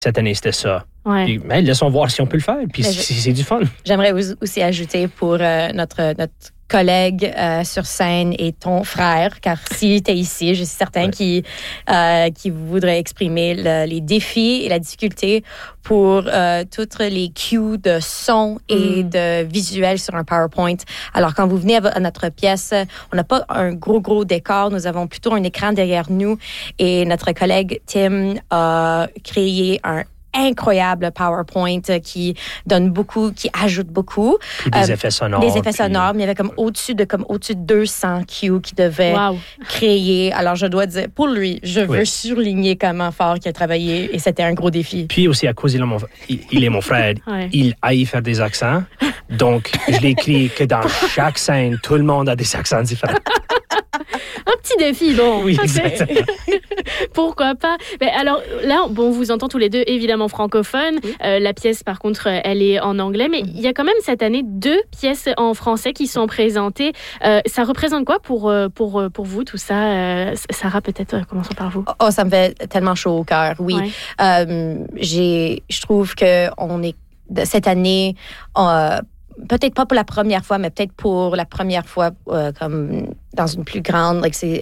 cette année, c'était ça. Ouais. Puis, laissons voir si on peut le faire. Puis c'est du fun. J'aimerais aussi ajouter pour notre collègue sur scène et ton frère, car s'il était ici, je suis certain qu'il voudrait exprimer les défis et la difficulté pour toutes les cues de son et de visuel sur un PowerPoint. Alors, quand vous venez à notre pièce, on n'a pas un gros décor, nous avons plutôt un écran derrière nous et notre collègue Tim a créé un incroyable PowerPoint qui donne beaucoup, qui ajoute beaucoup. Puis des effets sonores. Des effets sonores, mais il y avait comme au-dessus de 200 cues qui devaient créer. Alors, je dois dire, pour lui, je veux surligner comment fort il a travaillé et c'était un gros défi. Puis aussi, à cause il est mon frère, il haït faire des accents. Donc, je l'écris que dans chaque scène, tout le monde a des accents différents. Un petit défi, bon. Oui, exactement. Pourquoi pas? Mais alors là, on vous entend tous les deux évidemment francophones. La pièce, par contre, elle est en anglais. Mais il y a quand même cette année 2 pièces en français qui sont présentées. Ça représente quoi pour vous, tout ça? Sarah, peut-être, commençons par vous. Oh, ça me fait tellement chaud au cœur, oui. Ouais. Je trouve qu'on est, cette année... peut-être pas pour la première fois, mais peut-être pour la première fois comme dans une plus grande, c'est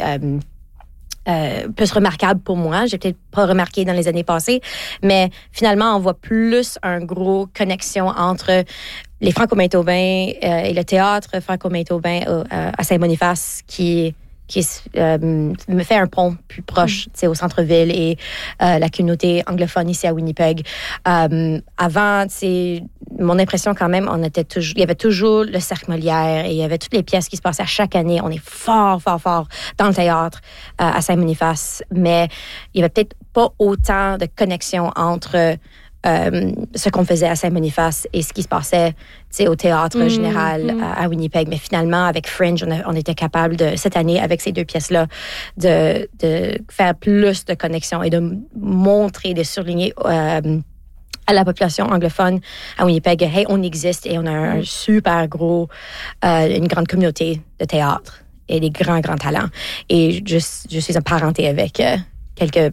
plus remarquable pour moi. J'ai peut-être pas remarqué dans les années passées, mais finalement, on voit plus un gros connexion entre les Franco-Manitobains et le théâtre Franco-Manitobain à Saint-Boniface qui me fait un pont plus proche au centre-ville et la communauté anglophone ici à Winnipeg. Avant, mon impression quand même, il y avait toujours le Cercle Molière et il y avait toutes les pièces qui se passaient à chaque année. On est fort dans le théâtre à Saint-Boniface, mais il y avait peut-être pas autant de connexion entre ce qu'on faisait à Saint-Boniface et ce qui se passait au théâtre général à Winnipeg. Mais finalement, avec Fringe, on était capable cette année, avec ces 2 pièces-là, de faire plus de connexion et de montrer, de surligner à la population anglophone à Winnipeg, hey, on existe et on a un super gros, une grande communauté de théâtre et des grands talents. Et je suis en parenté avec quelques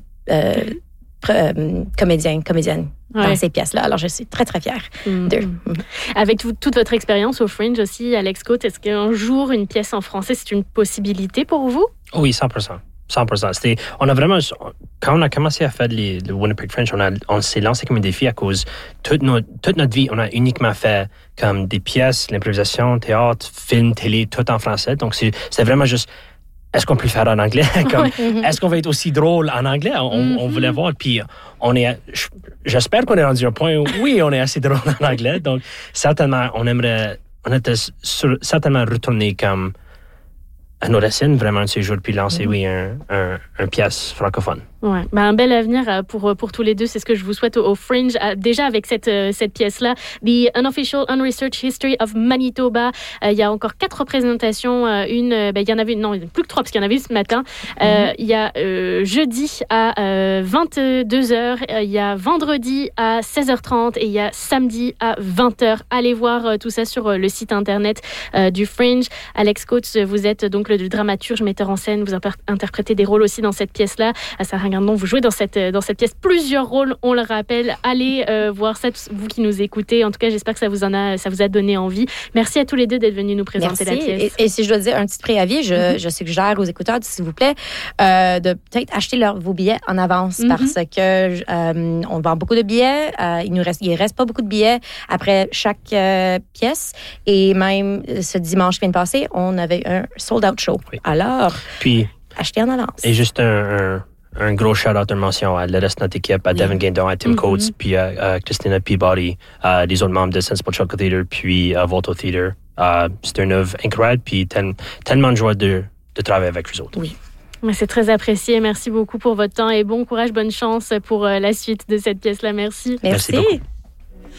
comédiennes dans ces pièces-là. Alors, je suis très, très fière d'eux. Avec toute votre expérience au Fringe aussi, Alex Côte, est-ce qu'un jour, une pièce en français, c'est une possibilité pour vous? Oui, 100%. 100%. On a vraiment, quand on a commencé à faire le Winnipeg Fringe, on s'est lancé comme un défi à cause toute notre vie, on a uniquement fait comme des pièces, l'improvisation, théâtre, film, télé, tout en français. Donc, c'était vraiment juste, est-ce qu'on peut le faire en anglais? Est-ce qu'on va être aussi drôle en anglais? On voulait voir. Puis, j'espère qu'on est rendu à un point où, oui, on est assez drôle en anglais. Donc, certainement, on était certainement retourner comme à nos racines, vraiment, de ces jours, puis lancer, un pièce francophone. Ouais. Un bel avenir pour tous les deux, c'est ce que je vous souhaite au Fringe. Déjà avec cette pièce-là, The Unofficial Unresearched History of Manitoba. Il y a encore 4 représentations. Il y en avait plus que 3 parce qu'il y en avait ce matin. Il y a jeudi à 22h, il y a vendredi à 16h30 et il y a samedi à 20h. Allez voir tout ça sur le site internet du Fringe. Alex Coates, vous êtes donc le dramaturge, metteur en scène. Vous interprétez des rôles aussi dans cette pièce-là. Sarah Gagnon, vous jouez dans cette pièce plusieurs rôles, on le rappelle. Allez voir ça, vous qui nous écoutez. En tout cas, j'espère que ça vous a donné envie. Merci à tous les deux d'être venus nous présenter la pièce. Et si je dois dire un petit préavis, je suggère aux écouteurs, s'il vous plaît, de peut-être acheter vos billets en avance parce que on vend beaucoup de billets. Il reste pas beaucoup de billets après chaque pièce. Et même ce dimanche qui vient de passer, on avait un sold-out show. Oui. Alors, achetez en avance. Et juste un gros shout-out, une mention à le reste de notre équipe, à Devin Guindon, à Tim Coates, puis à Christina Peabody, à les autres membres de Sensible Chuckle Theatre, puis à Volto Theatre. C'est une œuvre incroyable, puis tellement de joie de travailler avec vous autres. Oui. Mais c'est très apprécié. Merci beaucoup pour votre temps et bon courage, bonne chance pour la suite de cette pièce-là. Merci. Merci beaucoup.